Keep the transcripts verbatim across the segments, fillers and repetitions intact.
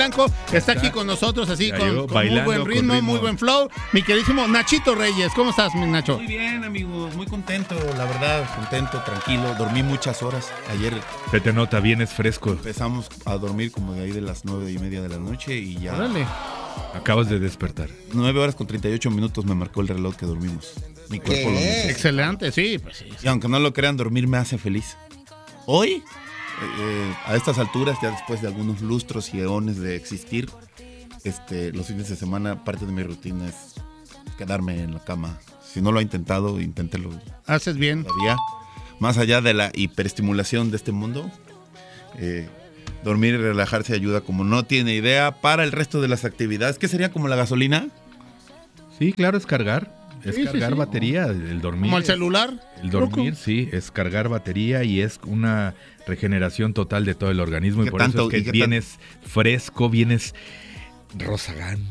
Blanco está aquí con nosotros, así Ya con, llegó, con muy buen ritmo, ritmo. muy buen flow. Mi queridísimo Nachito Reyes, ¿cómo estás, mi Nacho? Muy bien, amigos, muy contento, la verdad, contento, tranquilo. Dormí muchas horas. Ayer Se te nota, vienes fresco. empezamos a dormir como de ahí de las nueve y media de la noche y ya. Órale. Acabas de despertar. Nueve horas con treinta y ocho minutos me marcó el reloj que dormimos. Mi cuerpo lo necesita. Excelente, sí, pues sí. Y aunque no lo crean, dormir me hace feliz. Hoy, eh, a estas alturas, ya después de algunos lustros y eones de existir, este, los fines de semana, parte de mi rutina es quedarme en la cama. Si no lo he intentado, inténtelo Haces bien. todavía. Más allá de la hiperestimulación de este mundo, eh, dormir y relajarse ayuda como no tiene idea para el resto de las actividades. ¿Qué sería como la gasolina? Sí, claro, es cargar. Es Sí, sí, cargar sí. batería, el dormir. Como el es- celular. El dormir, sí, es cargar batería y es una regeneración total de todo el organismo. Y ¿Qué por tanto- eso y es qué que vienes fresco, vienes rozagante.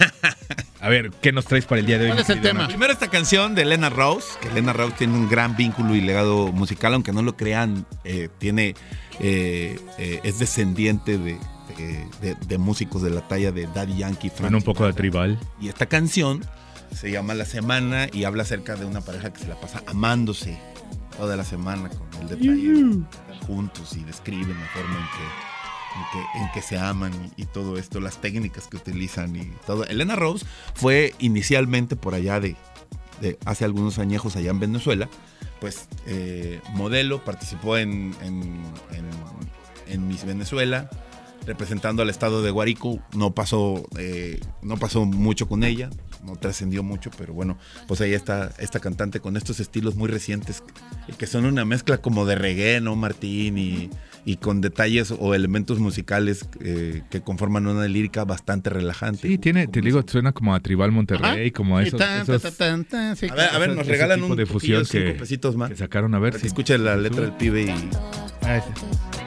A ver, ¿qué nos traes para el día de hoy? ¿Cuál mi es el querido tema? Nacho? Primero esta canción de Elena Rose, que Elena Rose tiene un gran vínculo y legado musical, aunque no lo crean, eh, tiene, eh, eh, es descendiente de, de, de- de músicos de la talla de Daddy Yankee, Frank Suena un poco de tribal. Y esta canción se llama La Semana y habla acerca de una pareja que se la pasa amándose toda la semana con el detalle de estar juntos y describen la forma en que, en que, en que se aman y, y todo esto, las técnicas que utilizan y todo. Elena Rose fue inicialmente por allá de, de hace algunos añejos allá en Venezuela, pues eh, modelo, participó en, en, en, en Miss Venezuela, representando al estado de Guárico. No pasó, eh, no pasó mucho con ella, no trascendió mucho, pero bueno, pues ahí está esta cantante con estos estilos muy recientes que son una mezcla como de reggae, ¿no, Martín? Y, y con detalles o elementos musicales eh, que conforman una lírica bastante relajante. Sí, tiene, te digo, suena como a tribal Monterrey, Ajá. como a Y esos, tan, esos tan, tan, tan, sí, A ver, a ver, ese- nos ese regalan tipo un de poquillo, fusión cinco que- pesitos más. que sacaron a ver Para si que escuche la si letra del sube. pibe y... Ah, ese.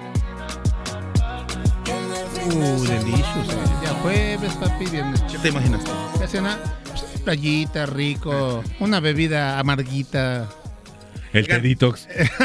Uh, delicious. eh. Ya jueves, papi, viernes. ¿Qué te imaginas? Ya cena, pues, playita, rico, una bebida amarguita. El Oigan. T Detox.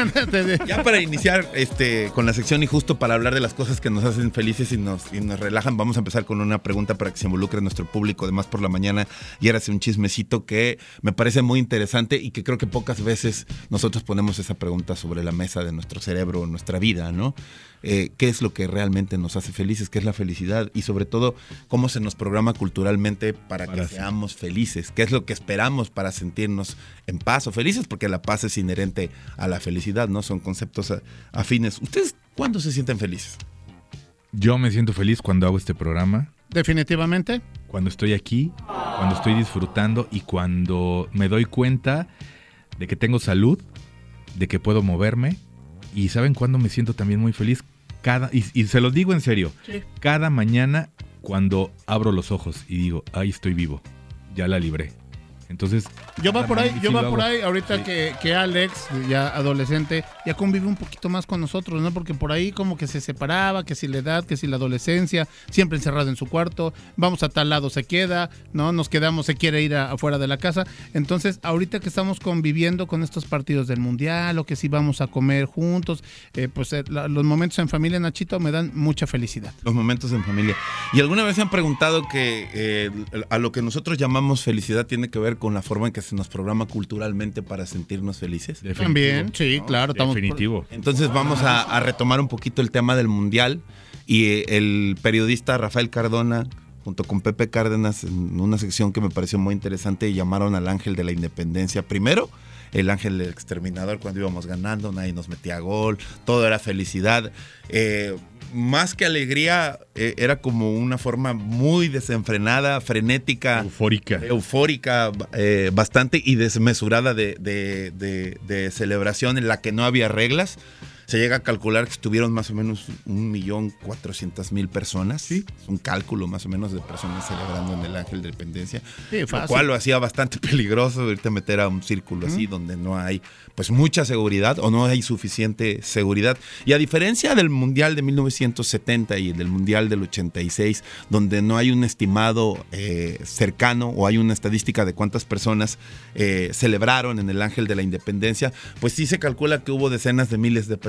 Ya para iniciar este, con la sección y justo para hablar de las cosas que nos hacen felices y nos, y nos relajan, vamos a empezar con una pregunta para que se involucre nuestro público, además por la mañana, y era un chismecito que me parece muy interesante y que creo que pocas veces nosotros ponemos esa pregunta sobre la mesa de nuestro cerebro, nuestra vida, ¿no? Eh, ¿Qué es lo que realmente nos hace felices? ¿Qué es la felicidad? Y sobre todo, ¿cómo se nos programa culturalmente para, Para que ser. seamos felices? ¿Qué es lo que esperamos para sentirnos en paz o felices? Porque la paz es inherente a la felicidad, ¿no? Son conceptos a- afines. ¿Ustedes cuándo se sienten felices? Yo me siento feliz cuando hago este programa, Definitivamente. cuando estoy aquí, cuando estoy disfrutando y cuando me doy cuenta de que tengo salud, de que puedo moverme. Y ¿saben cuándo me siento también muy feliz? Cada, y, y se los digo en serio, Sí. cada mañana cuando abro los ojos y digo, ahí estoy vivo, ya la libré. Entonces, Yo va cada por ahí, mañana yo sí va lo por hago. ahí, ahorita Sí. que, que Alex, ya adolescente, ya convive un poquito más con nosotros, ¿no? Porque por ahí como que se separaba, que si la edad, que si la adolescencia, siempre encerrado en su cuarto, vamos a tal lado se queda, ¿no? Nos quedamos, se quiere ir a- afuera de la casa. Entonces, ahorita que estamos conviviendo con estos partidos del Mundial, o que si vamos a comer juntos, eh, pues eh, la- los momentos en familia, Nachito, me dan mucha felicidad. Los momentos en familia. ¿Y alguna vez se han preguntado que eh, a lo que nosotros llamamos felicidad tiene que ver con la forma en que se nos programa culturalmente para sentirnos felices? Definitivo. También, sí, claro. estamos por- Definitivo. Entonces vamos a, a retomar un poquito el tema del Mundial y eh, el periodista Rafael Cardona junto con Pepe Cárdenas en una sección que me pareció muy interesante llamaron al ángel de la independencia primero. El ángel del exterminador cuando íbamos ganando, nadie nos metía gol, todo era felicidad. Eh, más que alegría, eh, era como una forma muy desenfrenada, frenética, Eufórica. eufórica, eh, bastante y desmesurada de, de, de, de celebración en la que no había reglas. Se llega a calcular que estuvieron más o menos un millón cuatrocientas mil personas. Sí. Es un cálculo más o menos de personas celebrando en el Ángel de la Independencia. Sí, Lo fácil. cual lo hacía bastante peligroso ahorita meter a un círculo así donde no hay pues mucha seguridad o no hay suficiente seguridad. Y a diferencia del Mundial de mil novecientos setenta y del Mundial del ochenta y seis, donde no hay un estimado eh, cercano o hay una estadística de cuántas personas eh, celebraron en el Ángel de la Independencia, pues sí se calcula que hubo decenas de miles de personas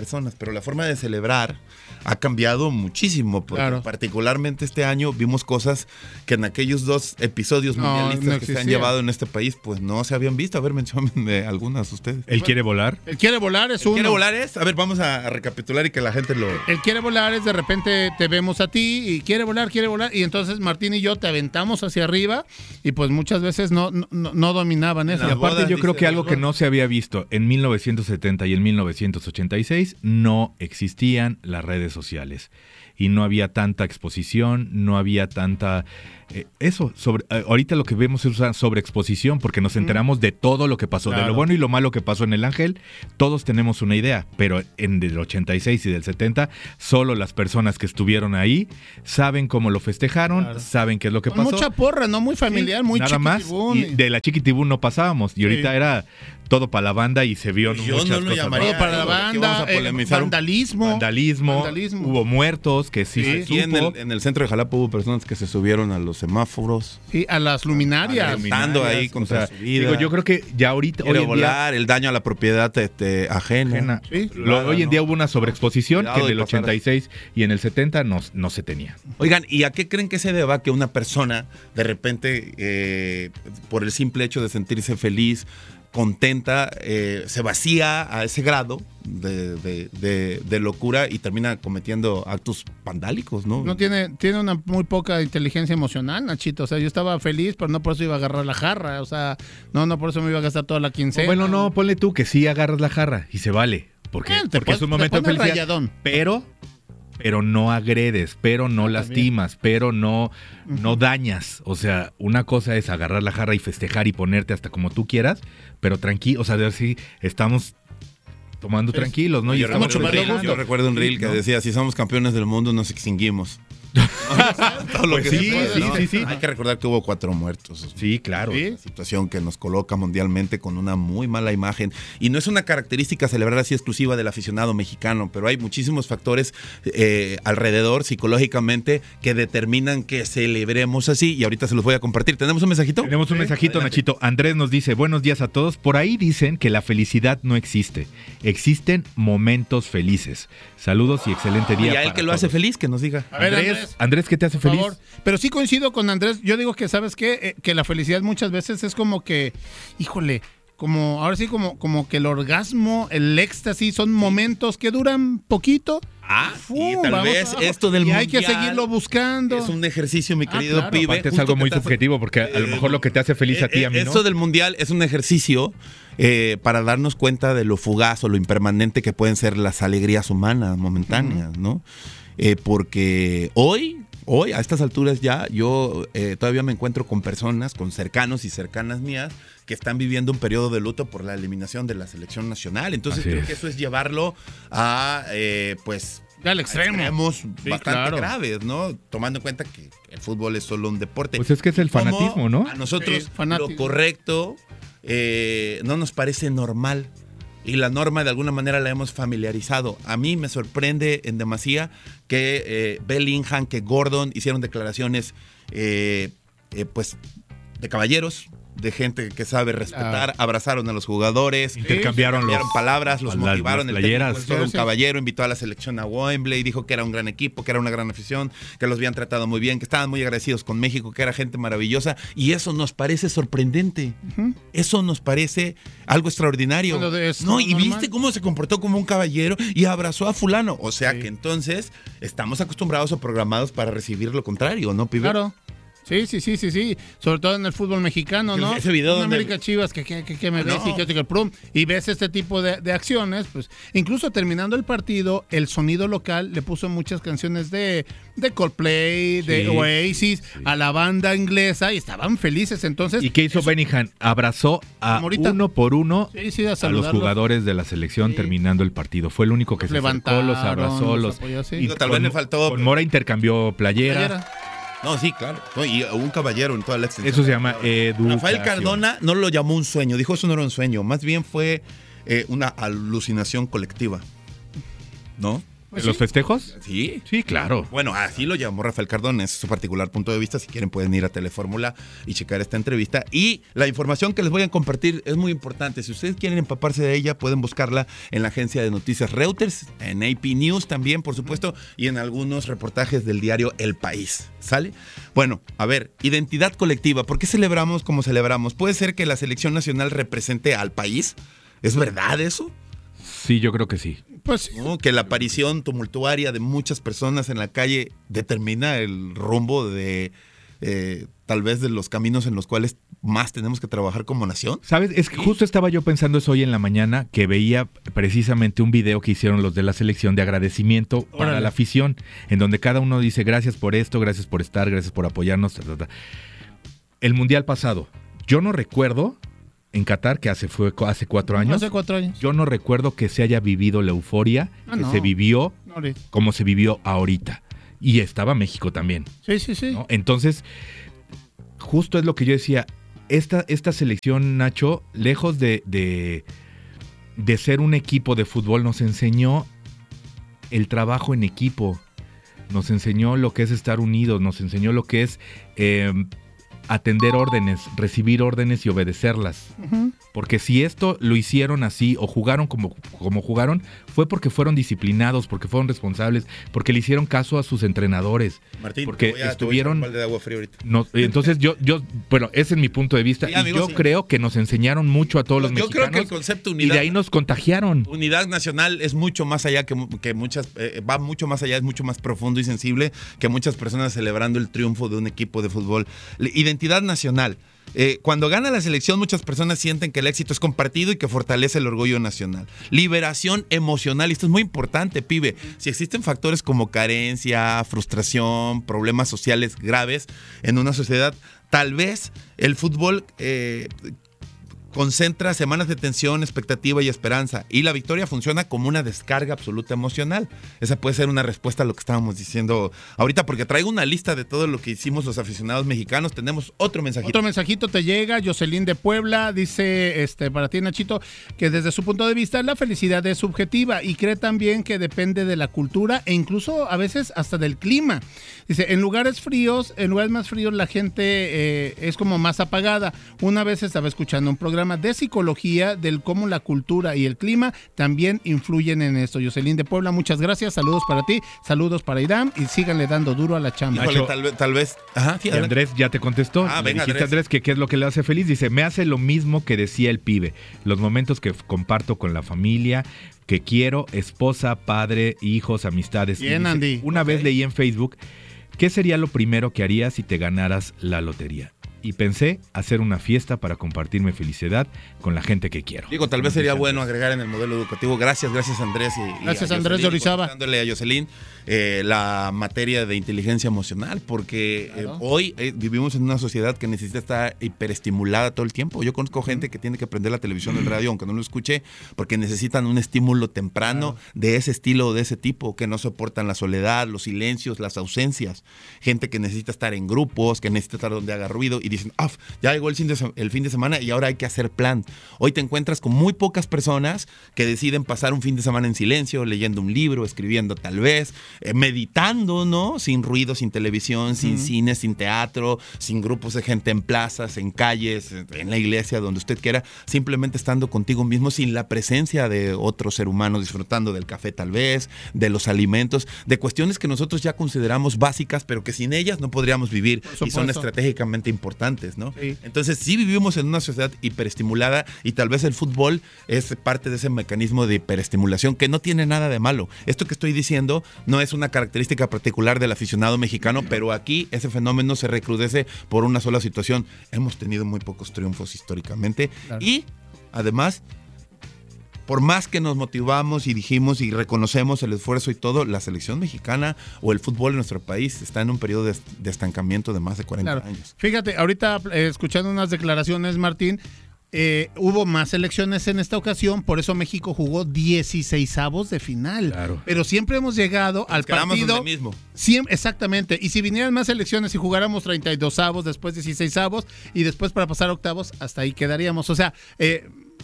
personas, pero la forma de celebrar ha cambiado muchísimo, porque Claro. particularmente este año vimos cosas que en aquellos dos episodios No, mundialistas no que se han existían. llevado en este país, pues no se habían visto. A ver, menciónenme algunas ustedes. ¿Él quiere volar? El quiere volar es ¿El uno. quiere volar es? A ver, vamos a, a recapitular y que la gente lo... El quiere volar es de repente te vemos a ti y quiere volar, quiere volar. Y entonces Martín y yo te aventamos hacia arriba y pues muchas veces no, no, no dominaban eso. Y Las aparte bodas, yo creo dice, que algo las que bodas. no se había visto en mil novecientos setenta y en mil novecientos ochenta y seis, no existían las redes sociales. Y no había tanta exposición, no había tanta... eh, eso, sobre, eh, ahorita lo que vemos es una sobreexposición porque nos enteramos de todo lo que pasó, de Claro. lo bueno y lo malo que pasó en el Ángel. Todos tenemos una idea, pero en el ochenta y seis y del setenta, solo las personas que estuvieron ahí saben cómo lo festejaron, Claro. saben qué es lo que Con pasó. mucha porra, ¿no? Muy familiar, muy Nada más, chiquitibún. y de la chiquitibún no pasábamos. Y ahorita Sí. era todo para la banda y se vio Yo muchas no lo cosas. llamaría- Todo para la Aquí vamos banda, a eh, polemizar un- vandalismo. Vandalismo, Vandalismo. hubo muertos, que sí, Sí. se Aquí en supo. el, en el centro de Jalapa hubo personas que se subieron a los semáforos. Sí, a las luminarias. Estando ahí o contra sea, su vida. digo, yo creo que ya ahorita, hoy Quiere en día, volar, el daño a la propiedad este, ajena. ajena, Sí. lo- hoy en día hubo una sobreexposición Cuidado que en de el pasar. ochenta y seis y en el setenta no, no se tenía. Oigan, ¿y a qué creen que se deba que una persona de repente, eh, por el simple hecho de sentirse feliz, contenta, eh, se vacía a ese grado de, de- de- de locura y termina cometiendo actos vandálicos, ¿no? No tiene, tiene una muy poca inteligencia emocional, Nachito. O sea, yo estaba feliz, pero no por eso iba a agarrar la jarra. O sea, no, no por eso me iba a gastar toda la quincena. Bueno, no, ponle tú que sí agarras la jarra y se vale, porque, Eh, te porque es pon- un te momento de pones felicidad. rayadón. Pero, pero no agredes, pero no Ah, lastimas, pero no, no dañas. O sea, una cosa es agarrar la jarra y festejar y ponerte hasta como tú quieras, pero tranquilo, o sea, de así estamos tomando Es- tranquilos, ¿no? Y yo, estamos mucho recuerdo, más festejando. yo recuerdo un reel que ¿no? decía, si somos campeones del mundo nos extinguimos. Todo lo Pues que sí, se puede, sí, ¿no? sí, sí. Hay que recordar que hubo cuatro muertos. Sí, claro. Sí. Una situación que nos coloca mundialmente con una muy mala imagen. Y no es una característica celebrar así exclusiva del aficionado mexicano, pero hay muchísimos factores eh, alrededor psicológicamente que determinan que celebremos así. Y ahorita se los voy a compartir. ¿Tenemos un mensajito? Tenemos un Sí, mensajito, adelante. Nachito. Andrés nos dice, buenos días a todos. Por ahí dicen que la felicidad no existe. Existen momentos felices. Saludos y excelente día. Y a él para que lo hace todos. feliz, que nos diga. A ver, Andrés, Andrés, Andrés, ¿qué te hace por feliz? favor. Pero sí coincido con Andrés. Yo digo que, ¿sabes qué? Eh, que la felicidad muchas veces es como que, híjole, como, ahora sí, como, como que el orgasmo, el éxtasis, son momentos que duran poquito. Ah, ¡Fum! y tal Vamos vez abajo. esto del Y hay que mundial seguirlo buscando. Es un ejercicio, mi Ah, querido claro. pibe. Aparte es justo algo que muy te hace- subjetivo porque a lo mejor lo que te hace feliz a ti, a mí, ¿no? Esto del mundial es un ejercicio eh, para darnos cuenta de lo fugaz o lo impermanente que pueden ser las alegrías humanas momentáneas, ¿no? Eh, porque hoy, hoy, a estas alturas ya, yo eh, todavía me encuentro con personas, con cercanos y cercanas mías, que están viviendo un periodo de luto por la eliminación de la selección nacional. Entonces Así creo es. que eso es llevarlo a, eh, pues, Ya al extremo. extremos Sí, bastante claro. graves, ¿no? Tomando en cuenta que el fútbol es solo un deporte. Pues es que es el ¿Cómo fanatismo, ¿no? A nosotros Sí, fanático. lo correcto eh, no nos parece normal. Y la norma de alguna manera la hemos familiarizado. A mí me sorprende en demasía que eh, Bellingham, que Gordon hicieron declaraciones eh, eh, pues de caballeros, de gente que sabe respetar, abrazaron a los jugadores, Intercambiaron los- intercambiaron palabras, los las- motivaron. las El playeras. técnico es todo un Sí. caballero, invitó a la selección a Wembley, dijo que era un gran equipo, que era una gran afición, que los habían tratado muy bien, que estaban muy agradecidos con México, que era gente maravillosa, y eso nos parece sorprendente. Eso nos parece algo extraordinario. Bueno, de- es no, y normal. viste cómo se comportó como un caballero y abrazó a fulano. O sea Sí. que entonces estamos acostumbrados o programados para recibir lo contrario, ¿no, pibe? Claro. Sí, sí, sí, sí, sí. Sobre todo en el fútbol mexicano, ¿no? Ese video En donde- América Chivas, que, que, que, que me Ah, ves no. y que, que prum, y ves este tipo de, de acciones, pues incluso terminando el partido, el sonido local le puso muchas canciones de, de Coldplay, de Sí, Oasis, a la banda inglesa y estaban felices. Entonces, ¿Y qué hizo Bellingham? Abrazó a Como ahorita. uno por uno sí, sí, a, a los saludarlos. jugadores de la selección Sí. terminando el partido. Fue el único que se acercó, Levantaron, los abrazó, los los... apoyó, sí. y Digo, tal vez con- le faltó- Con Mora intercambió playera. Playera. No, sí, claro. No, y un caballero en toda la extensión. Eso se llama educación. Rafael Cardona no lo llamó un sueño, dijo eso no era un sueño, más bien fue eh, una alucinación colectiva, ¿no? Pues ¿Los sí. festejos? Sí. Sí, claro. Bueno, así lo llamó Rafael Cardón, ese es su particular punto de vista. Si quieren pueden ir a Telefórmula y checar esta entrevista. Y la información que les voy a compartir es muy importante. Si ustedes quieren empaparse de ella, pueden buscarla en la agencia de noticias Reuters, en A P News también, por supuesto, y en algunos reportajes del diario El País. ¿Sale? Bueno, a ver, identidad colectiva. ¿Por qué celebramos como celebramos? ¿Puede ser que la selección nacional represente al país? ¿Es verdad eso? Sí, yo creo que sí. Pues ¿No? Que la aparición tumultuaria de muchas personas en la calle determina el rumbo de eh, tal vez de los caminos en los cuales más tenemos que trabajar como nación. ¿Sabes? Es que justo estaba yo pensando eso hoy en la mañana, que veía precisamente un video que hicieron los de la selección de agradecimiento para Órale. la afición, en donde cada uno dice gracias por esto, gracias por estar, gracias por apoyarnos. Ta, ta, ta. El mundial pasado, yo no recuerdo en Qatar, que hace fue hace cuatro años, hace cuatro años. yo no recuerdo que se haya vivido la euforia Ah, que no. se vivió No, ahorita. como se vivió ahorita. Y estaba México también. Sí, sí, sí. ¿no? Entonces, justo es lo que yo decía, esta, esta selección, Nacho, lejos de, de, de ser un equipo de fútbol, nos enseñó el trabajo en equipo, nos enseñó lo que es estar unidos, nos enseñó lo que es eh, atender órdenes, recibir órdenes y obedecerlas. Ujú. Porque si esto lo hicieron así o jugaron como, como jugaron, fue porque fueron disciplinados, porque fueron responsables, porque le hicieron caso a sus entrenadores. Martín, porque te voy a- te voy a echar estuvieron... un balde de agua fría ahorita. No, entonces yo, yo, bueno, ese es mi punto de vista. Sí, y amigo, yo sí. creo que nos enseñaron mucho a todos los Yo mexicanos. creo que el concepto y unidad, de ahí nos contagiaron. unidad nacional es mucho más allá que, mu- que muchas, eh, va mucho más allá, es mucho más profundo y sensible que muchas personas celebrando el triunfo de un equipo de fútbol. Le- Identidad nacional. Eh, cuando gana la selección, muchas personas sienten que el éxito es compartido y que fortalece el orgullo nacional. Liberación emocional, y esto es muy importante, pibe. Si existen factores como carencia, frustración, problemas sociales graves en una sociedad, tal vez el fútbol eh, concentra semanas de tensión, expectativa y esperanza. Y la victoria funciona como una descarga absoluta emocional. Esa puede ser una respuesta a lo que estábamos diciendo ahorita, porque traigo una lista de todo lo que hicimos los aficionados mexicanos. Tenemos otro mensajito. Otro mensajito te llega, Jocelyn de Puebla, dice este para ti, Nachito, que desde su punto de vista la felicidad es subjetiva y cree también que depende de la cultura e incluso a veces hasta del clima. Dice, en lugares fríos, en lugares más fríos la gente eh, es como más apagada. Una vez estaba escuchando un programa de psicología del cómo la cultura y el clima también influyen en esto. Jocelyn de Puebla, muchas gracias, saludos para ti, saludos para Irán y síganle dando duro a la chamba. Híjole, Nacho. tal, vez- tal vez. Ajá, sí, Y adelante. Andrés ya te contestó. Ah, Le venga, dijiste a Andrés. Andrés que qué es lo que le hace feliz. Dice, me hace lo mismo que decía el pibe. Los momentos que f- comparto con la familia, que quiero, esposa, padre, hijos, amistades. Y Bien, dice, Andy. Una Ok. vez leí en Facebook, ¿qué sería lo primero que harías si te ganaras la lotería? Y pensé hacer una fiesta para compartir mi felicidad con la gente que quiero. Digo, tal vez Nos sería dice bueno Andrés. agregar en el modelo educativo. Gracias, gracias Andrés. Y, y Gracias, a Andrés de Jocelyn, Orizaba. contestándole a Jocelyn eh, la materia de inteligencia emocional, porque eh, Claro. hoy eh, vivimos en una sociedad que necesita estar hiperestimulada todo el tiempo. Yo conozco gente que tiene que prender la televisión o el radio, aunque no lo escuche, porque necesitan un estímulo temprano de ese estilo o de ese tipo, que no soportan la soledad, los silencios, las ausencias. Gente que necesita estar en grupos, que necesita estar donde haga ruido y dicen, ah, ya llegó el fin, de, se- el fin de semana y ahora hay que hacer plan. Hoy te encuentras con muy pocas personas que deciden pasar un fin de semana en silencio, leyendo un libro, escribiendo tal vez, eh, meditando, ¿no? Sin ruido, sin televisión, sin Ujú. cine, sin teatro, sin grupos de gente en plazas, en calles, en la iglesia, donde usted quiera, simplemente estando contigo mismo, sin la presencia de otro ser humano, disfrutando del café tal vez, de los alimentos, de cuestiones que nosotros ya consideramos básicas, pero que sin ellas no podríamos vivir y son supuesto. estratégicamente importantes, ¿no? Sí. Entonces sí vivimos en una sociedad hiperestimulada y tal vez el fútbol es parte de ese mecanismo de hiperestimulación que no tiene nada de malo. Esto que estoy diciendo no es una característica particular del aficionado mexicano, pero aquí ese fenómeno se recrudece por una sola situación. Hemos tenido muy pocos triunfos históricamente Claro. y además, por más que nos motivamos y dijimos y reconocemos el esfuerzo y todo, la selección mexicana o el fútbol en nuestro país está en un periodo de, de estancamiento de más de cuarenta Claro. años. Fíjate, ahorita eh, escuchando unas declaraciones, Martín, eh, hubo más elecciones en esta ocasión, por eso México jugó dieciseisavos de final. Claro. Pero siempre hemos llegado al Quedamos partido. donde mismo. Siem- exactamente. Y si vinieran más elecciones y jugáramos treinta y dos avos, después dieciseis avos y después para pasar a octavos, hasta ahí quedaríamos. O sea, eh,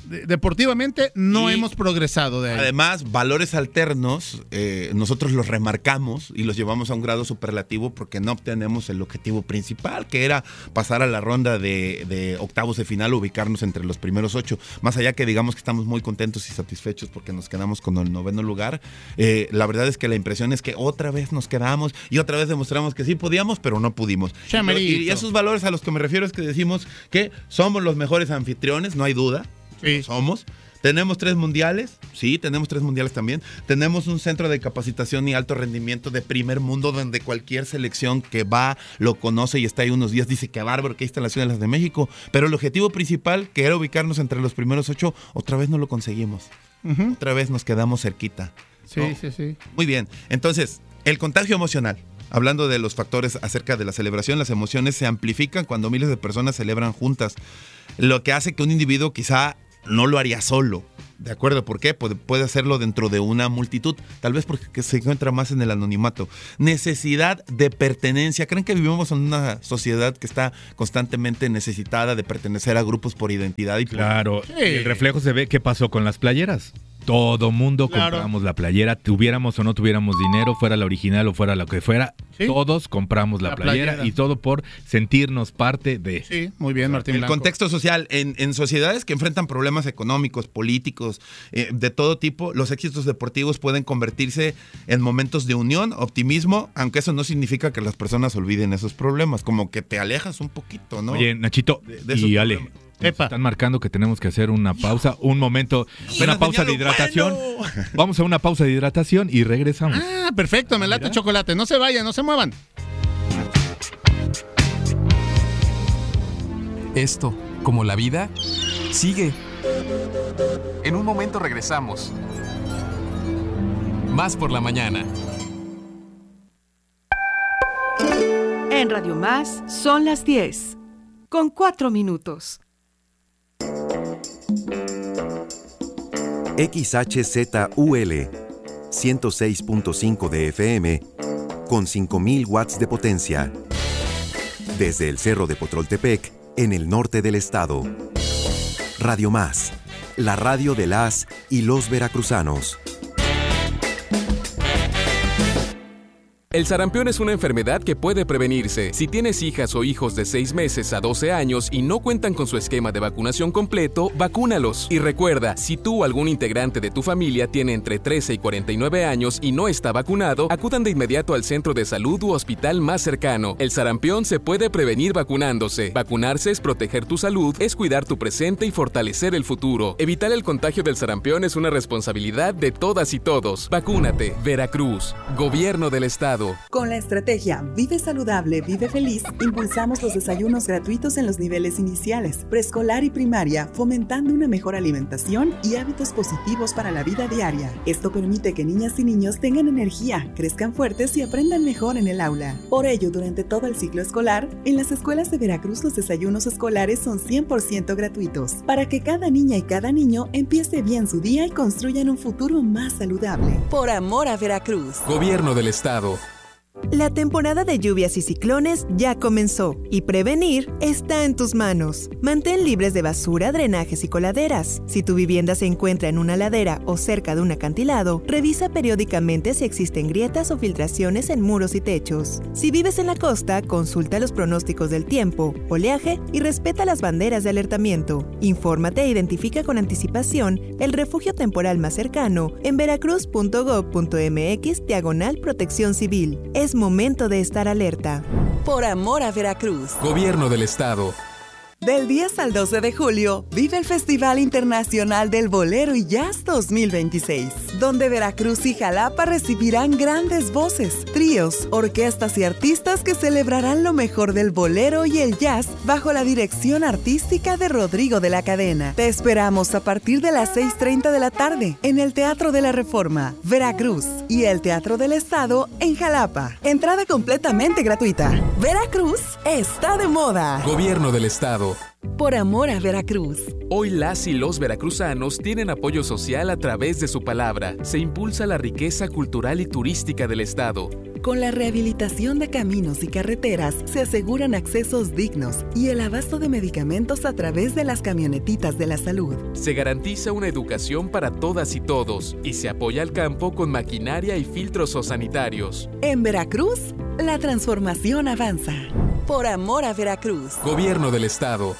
de- deportivamente no Y hemos progresado de ahí. Además, valores alternos, eh, nosotros los remarcamos y los llevamos a un grado superlativo porque no obtenemos el objetivo principal, que era pasar a la ronda de, de octavos de final, ubicarnos entre los primeros ocho. Más allá que digamos que estamos muy contentos y satisfechos porque nos quedamos con el noveno lugar, eh, la verdad es que la impresión es que otra vez nos quedamos y otra vez demostramos que sí podíamos, pero no pudimos. Chamerito. Y, y esos valores a los que me refiero es que decimos que somos los mejores anfitriones, no hay duda. Sí. Somos. Tenemos tres mundiales, sí, tenemos tres mundiales también. Tenemos un centro de capacitación y alto rendimiento de primer mundo donde cualquier selección que va, lo conoce y está ahí unos días, dice que bárbaro, que hay instalaciones las de México. Pero el objetivo principal, que era ubicarnos entre los primeros ocho, otra vez no lo conseguimos. Ujú. Otra vez nos quedamos cerquita. Sí, ¿no? sí, sí. Muy bien, entonces, el contagio emocional. Hablando de los factores acerca de la celebración, las emociones se amplifican cuando miles de personas celebran juntas, lo que hace que un individuo quizá no lo haría solo. ¿De acuerdo? ¿Por qué? Puede, puede hacerlo dentro de una multitud, tal vez porque se encuentra más en el anonimato. Necesidad de pertenencia. ¿Creen que vivimos en una sociedad que está constantemente necesitada de pertenecer a grupos por identidad y por... Claro, Sí. y el reflejo se ve. ¿Qué pasó con las playeras? Todo mundo Claro. compramos la playera, tuviéramos o no tuviéramos dinero, fuera la original o fuera lo que fuera, Sí. todos compramos la, La playera, playera. y todo por sentirnos parte de... Sí, muy bien, Martín El Blanco. contexto social, en, en sociedades que enfrentan problemas económicos, políticos, eh, de todo tipo, los éxitos deportivos pueden convertirse en momentos de unión, optimismo, aunque eso no significa que las personas olviden esos problemas, como que te alejas un poquito, ¿no? Oye, Nachito De- de esos y Ale, problemas. nos Epa. están marcando que tenemos que hacer una pausa, un momento, una Pero pausa tenía de lo hidratación. bueno. Vamos a una pausa de hidratación y regresamos. Ah, perfecto, me late Mira. chocolate. No se vayan, no se muevan. Esto, como la vida, sigue. En un momento regresamos. Más por la mañana. En Radio Más son las diez, con cuatro minutos. X H Z U L ciento seis punto cinco de F M con cinco mil watts de potencia. Desde el Cerro de Potroltepec, en el norte del estado. Radio Más, la radio de las y los veracruzanos. El sarampión es una enfermedad que puede prevenirse. Si tienes hijas o hijos de seis meses a doce años y no cuentan con su esquema de vacunación completo, vacúnalos. Y recuerda, si tú o algún integrante de tu familia tiene entre trece y cuarenta y nueve años y no está vacunado, acudan de inmediato al centro de salud u hospital más cercano. El sarampión se puede prevenir vacunándose. Vacunarse es proteger tu salud, es cuidar tu presente y fortalecer el futuro. Evitar el contagio del sarampión es una responsabilidad de todas y todos. Vacúnate. Veracruz. Gobierno del Estado. Con la estrategia Vive Saludable, Vive Feliz, impulsamos los desayunos gratuitos en los niveles iniciales, preescolar y primaria, fomentando una mejor alimentación y hábitos positivos para la vida diaria. Esto permite que niñas y niños tengan energía, crezcan fuertes y aprendan mejor en el aula. Por ello, durante todo el ciclo escolar, en las escuelas de Veracruz los desayunos escolares son cien por ciento gratuitos, para que cada niña y cada niño empiece bien su día y construyan un futuro más saludable. Por amor a Veracruz. Gobierno del Estado. La temporada de lluvias y ciclones ya comenzó y prevenir está en tus manos. Mantén libres de basura, drenajes y coladeras. Si tu vivienda se encuentra en una ladera o cerca de un acantilado, revisa periódicamente si existen grietas o filtraciones en muros y techos. Si vives en la costa, consulta los pronósticos del tiempo, oleaje y respeta las banderas de alertamiento. Infórmate e identifica con anticipación el refugio temporal más cercano en veracruz punto gob punto mx diagonal protección civil. Es momento de estar alerta. Por amor a Veracruz. Gobierno del Estado. Del diez al doce de julio, vive el Festival Internacional del Bolero y Jazz dos mil veintiséis, donde Veracruz y Jalapa recibirán grandes voces, tríos, orquestas y artistas que celebrarán lo mejor del bolero y el jazz bajo la dirección artística de Rodrigo de la Cadena. Te esperamos a partir de las seis treinta de la tarde en el Teatro de la Reforma, Veracruz, y el Teatro del Estado en Jalapa. Entrada completamente gratuita. Veracruz está de moda. Gobierno del Estado. Estado. Por amor a Veracruz. Hoy las y los veracruzanos tienen apoyo social a través de su palabra. Se impulsa la riqueza cultural y turística del Estado. Con la rehabilitación de caminos y carreteras se aseguran accesos dignos y el abasto de medicamentos a través de las camionetitas de la salud. Se garantiza una educación para todas y todos y se apoya al campo con maquinaria y filtros zoosanitarios. En Veracruz, la transformación avanza. Por amor a Veracruz. Gobierno del Estado.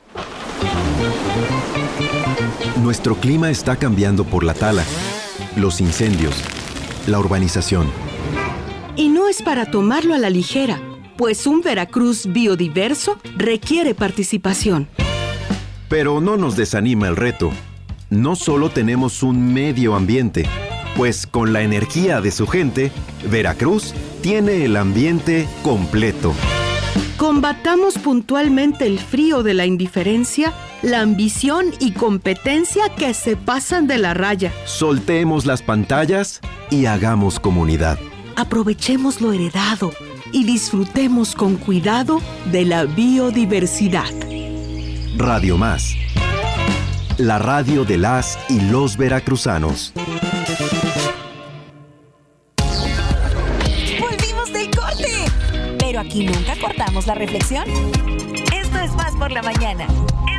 Nuestro clima está cambiando por la tala, los incendios, la urbanización. Y no es para tomarlo a la ligera, pues un Veracruz biodiverso requiere participación. Pero no nos desanima el reto. No solo tenemos un medio ambiente, pues con la energía de su gente, Veracruz tiene el ambiente completo. Combatamos puntualmente el frío de la indiferencia, la ambición y competencia que se pasan de la raya. Soltemos las pantallas y hagamos comunidad. Aprovechemos lo heredado y disfrutemos con cuidado de la biodiversidad. Radio Más, la radio de las y los veracruzanos. ¡Volvimos del corte! Pero aquí nunca cortamos la reflexión. Esto es Más por la Mañana.